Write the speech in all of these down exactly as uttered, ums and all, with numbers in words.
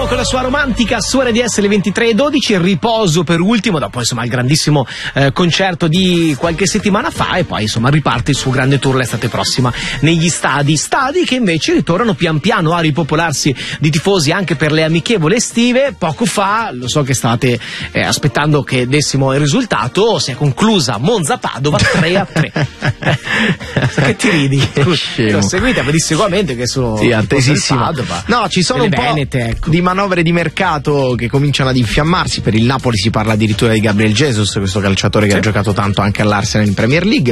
con la sua romantica su R D S le ventitré e dodici, il riposo per ultimo dopo insomma il grandissimo eh, concerto di qualche settimana fa, e poi insomma riparte il suo grande tour l'estate prossima negli stadi, stadi che invece ritornano pian piano a ripopolarsi di tifosi anche per le amichevoli estive. Poco fa, lo so che state eh, aspettando che dessimo il risultato, si è conclusa Monza-Padova tre a tre. Che ti ridi? Lo seguite pedissequamente che sono sì, attesissimo. No, ci sono un po' Venete, ecco. di manovre di mercato che cominciano ad infiammarsi. Per il Napoli si parla addirittura di Gabriel Jesus, questo calciatore che sì. ha giocato tanto anche all'Arsenal in Premier League.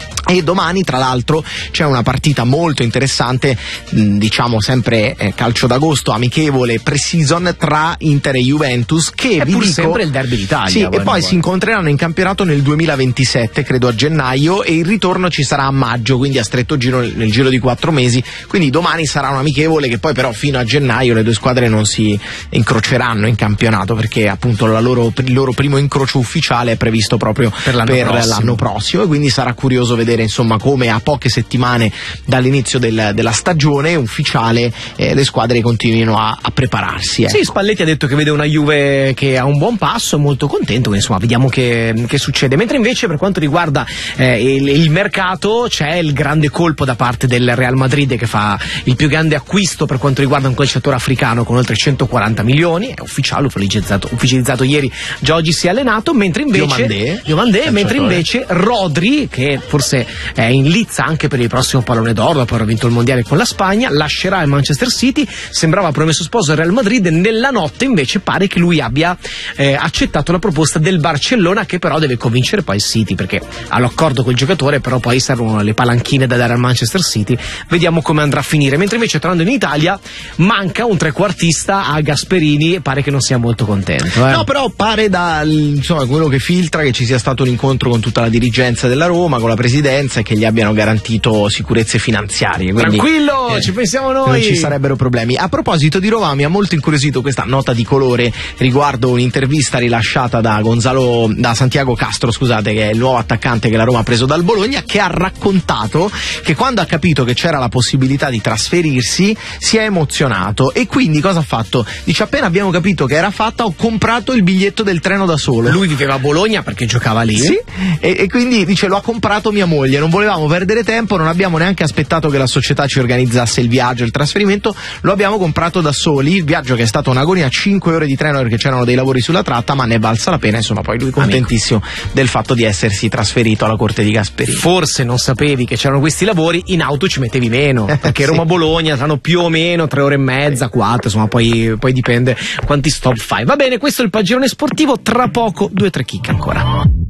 E domani tra l'altro c'è una partita molto interessante, diciamo sempre eh, calcio d'agosto, amichevole pre-season tra Inter e Juventus, che è vi pur dico sempre il derby d'Italia. Sì, e poi buono. si incontreranno in campionato nel duemilaventisette, credo a gennaio, e il ritorno ci sarà a maggio, quindi a stretto giro nel, nel giro di quattro mesi. Quindi domani sarà un amichevole che poi però fino a gennaio le due squadre non si incroceranno in campionato, perché appunto la loro, il loro primo incrocio ufficiale è previsto proprio per l'anno, per prossimo. l'anno prossimo, e quindi sarà curioso vedere insomma come a poche settimane dall'inizio del, della stagione ufficiale eh, le squadre continuino a, a prepararsi. Ecco. Sì, Spalletti ha detto che vede una Juve che ha un buon passo, è molto contento, quindi insomma vediamo che, che succede. Mentre invece per quanto riguarda eh, il, il mercato c'è il grande colpo da parte del Real Madrid, che fa il più grande acquisto per quanto riguarda un calciatore africano con oltre centoquaranta milioni, è ufficiale, ufficializzato, ufficializzato ieri, già oggi si è allenato, mentre invece Diomandé, Diomandé mentre invece Rodri, che forse è in lizza anche per il prossimo pallone d'oro dopo aver vinto il mondiale con la Spagna, lascerà il Manchester City, sembrava promesso sposo al Real Madrid. Nella notte invece pare che lui abbia eh, accettato la proposta del Barcellona, che però deve convincere poi il City, perché ha l'accordo col giocatore, però poi servono le palanchine da dare al Manchester City. Vediamo come andrà a finire. Mentre invece tornando in Italia manca un trequartista a Gasperini, pare che non sia molto contento. Eh. No, però pare da insomma quello che filtra che ci sia stato un incontro con tutta la dirigenza della Roma, con la presidenza, e che gli abbiano garantito sicurezze finanziarie. Quindi, tranquillo, eh, ci pensiamo noi. Non ci sarebbero problemi. A proposito di Roma, mi ha molto incuriosito questa nota di colore riguardo un'intervista rilasciata da Gonzalo, da Santiago Castro, scusate, che è il nuovo attaccante che la Roma ha preso dal Bologna, che ha raccontato che quando ha capito che c'era la possibilità di trasferirsi si è emozionato, e quindi cosa ha fatto? Dice: appena abbiamo capito che era fatta ho comprato il biglietto del treno da solo. Lui viveva a Bologna perché giocava lì. Sì, e, e quindi dice: lo ha comprato mia moglie, non volevamo perdere tempo, non abbiamo neanche aspettato che la società ci organizzasse il viaggio, il trasferimento, lo abbiamo comprato da soli. Il viaggio che è stato un'agonia, cinque ore di treno perché c'erano dei lavori sulla tratta, ma ne è valsa la pena. Insomma, poi lui contentissimo Amico. del fatto di essersi trasferito alla corte di Gasperini. Forse non sapevi che c'erano questi lavori, in auto ci mettevi meno, perché sì. Roma-Bologna saranno più o meno tre ore e mezza, quattro, insomma poi, poi dipende quanti stop fai. Va bene, questo è il pagellone sportivo, tra poco due o tre chicche ancora.